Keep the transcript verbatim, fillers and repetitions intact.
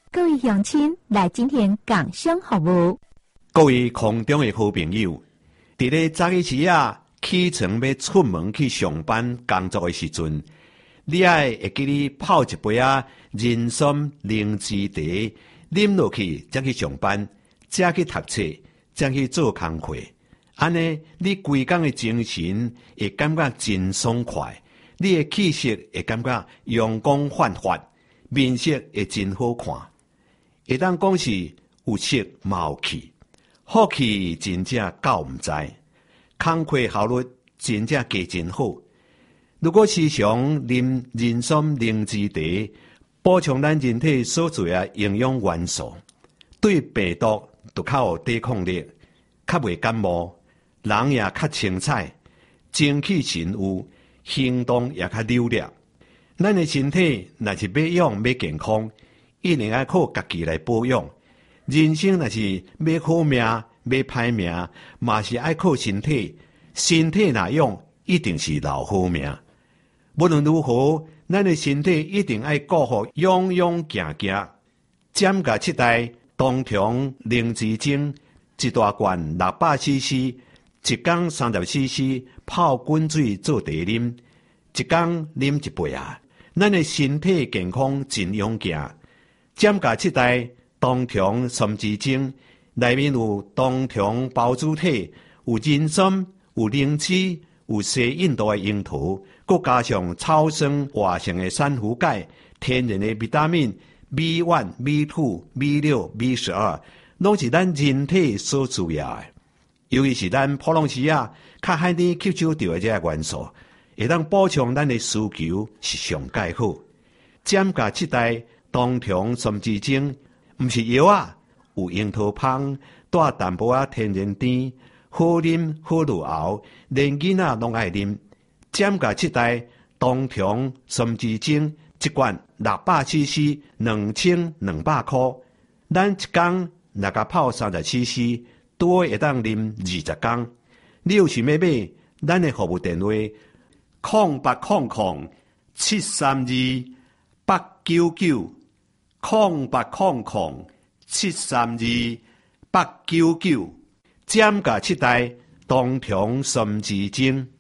各位乡亲来今天共享服务。 各位空中的好朋友，伫咧早起时啊，起床要出门去上班工作的时阵，你爱会记你泡一杯啊人参灵芝茶，啉落去才去上班，才去读册，才去做工课。安尼，你规工的精神会感觉真爽快，你的气色会感觉阳光焕发，面色会真好看。会当讲是有色嘛有气，好气真正够毋知，工课效率真正加真好。如果时常啉人参灵芝茶，补充咱人体所需的营养元素，对病毒就较有抵抗力，较袂感冒。人也较清彩，精气神有，行动也较溜达。咱的身体若是要养要健康，一定要靠家己来保养。人生若是要好命要歹命，嘛是爱靠身体。身体若养，一定是留好命。无论如何，咱的身体一定爱顾好，养养行行。减价七代冬虫灵芝精，一大罐六百 C C。一天三十 C C 泡滚水做茶啉，一天啉一杯啊！咱的身体健康真勇健。减价七代冬虫参枝精，内面有冬虫孢子体，有人参，有灵芝，有西印度的樱桃，佮加上草酸活性的珊瑚钙，天然的维他命 B 一、B 二、B 六、B 十二，拢是咱人体所需要的。尤其是咱普朗西亚较海呢吸收到的这个元素，会当补充咱的需求是上介好。减价七代冬虫参枝精，毋是药啊，有樱桃香，带淡薄仔天然甜，好啉好入喉，连囡仔拢爱啉。减价七代冬虫参枝精，一罐六百 C C， 两千两百块。咱一工若甲泡三十 C C。多会当啉二十天。你有想要买，咱的服务电话空八空空七三二八九九，空八空空七三二八九九，减价七代冬虫参枝精。